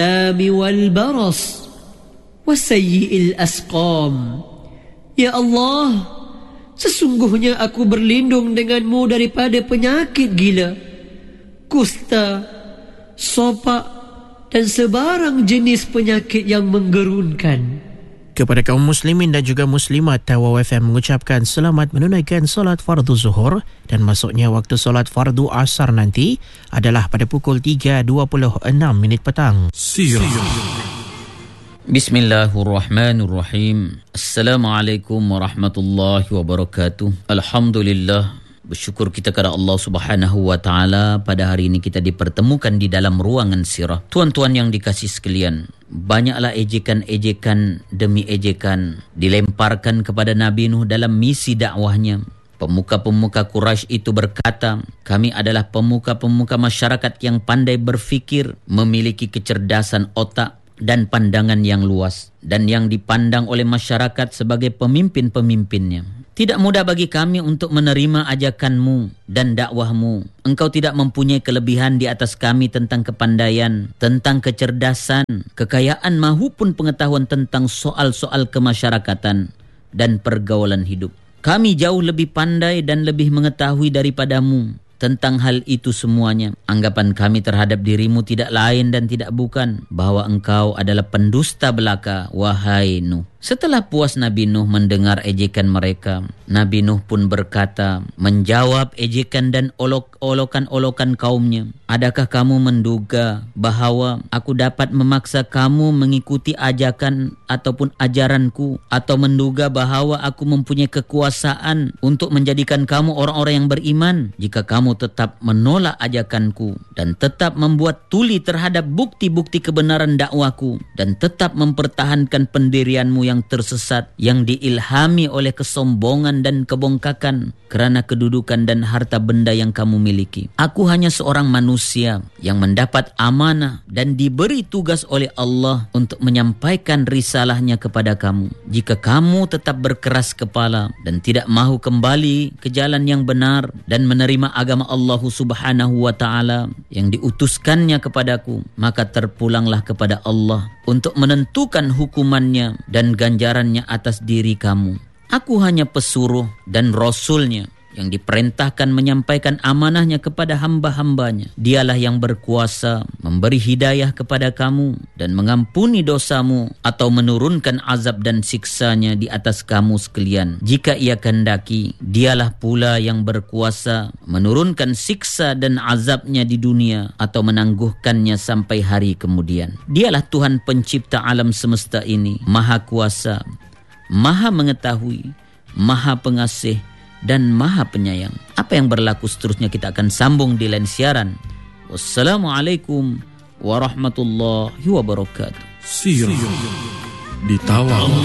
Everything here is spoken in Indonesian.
والبرص وسيء الأسقام. Ya Allah, sesungguhnya aku berlindung denganmu daripada penyakit gila, kusta, sopak dan sebarang jenis penyakit yang menggerunkan. Kepada kaum muslimin dan juga muslimat, Tawau FM mengucapkan selamat menunaikan solat fardu zuhur, dan masuknya waktu solat fardu asar nanti adalah pada pukul 3.26 petang. Bismillahirrahmanirrahim. Assalamualaikum warahmatullahi wabarakatuh. Alhamdulillah, bersyukur kita kepada Allah Subhanahu wa taala, pada hari ini kita dipertemukan di dalam ruangan sirah. Tuan-tuan yang dikasihi sekalian, banyaklah ejekan-ejekan demi ejekan dilemparkan kepada Nabi Nuh dalam misi dakwahnya. Pemuka-pemuka Quraisy itu berkata, kami adalah pemuka-pemuka masyarakat yang pandai berfikir, memiliki kecerdasan otak dan pandangan yang luas, dan yang dipandang oleh masyarakat sebagai pemimpin-pemimpinnya. Tidak mudah bagi kami untuk menerima ajakanmu dan dakwahmu. Engkau tidak mempunyai kelebihan di atas kami tentang kepandaian, tentang kecerdasan, kekayaan maupun pengetahuan tentang soal-soal kemasyarakatan dan pergaulan hidup. Kami jauh lebih pandai dan lebih mengetahui daripadamu tentang hal itu semuanya. Anggapan kami terhadap dirimu tidak lain dan tidak bukan bahwa engkau adalah pendusta belaka, wahai Nuh. Setelah puas Nabi Nuh mendengar ejekan mereka, Nabi Nuh pun berkata, menjawab ejekan dan olok-olokan kaumnya. Adakah kamu menduga bahwa aku dapat memaksa kamu mengikuti ajakan ataupun ajaranku, atau menduga bahwa aku mempunyai kekuasaan untuk menjadikan kamu orang-orang yang beriman? Jika kamu tetap menolak ajakanku dan tetap membuat tuli terhadap bukti-bukti kebenaran dakwaku, dan tetap mempertahankan pendirianmu yang tersesat, yang diilhami oleh kesombongan dan kebongkakan kerana kedudukan dan harta benda yang kamu miliki. Aku hanya seorang manusia yang mendapat amanah dan diberi tugas oleh Allah untuk menyampaikan risalahnya kepada kamu. Jika kamu tetap berkeras kepala dan tidak mahu kembali ke jalan yang benar dan menerima agama Allah Subhanahu wa taala yang diutuskannya kepadaku, maka terpulanglah kepada Allah untuk menentukan hukumannya dan ganjarannya atas diri kamu. Aku hanya pesuruh dan rasulnya yang diperintahkan menyampaikan amanahnya kepada hamba-hambanya. Dialah yang berkuasa memberi hidayah kepada kamu dan mengampuni dosamu, atau menurunkan azab dan siksanya di atas kamu sekalian. Jika ia kehendaki, dialah pula yang berkuasa menurunkan siksa dan azabnya di dunia, atau menangguhkannya sampai hari kemudian. Dialah Tuhan pencipta alam semesta ini, maha kuasa, maha mengetahui, maha pengasih, dan maha penyayang. Apa yang berlaku seterusnya kita akan sambung di lain siaran. Wassalamualaikum warahmatullahi wabarakatuh. Sirah di Tawau.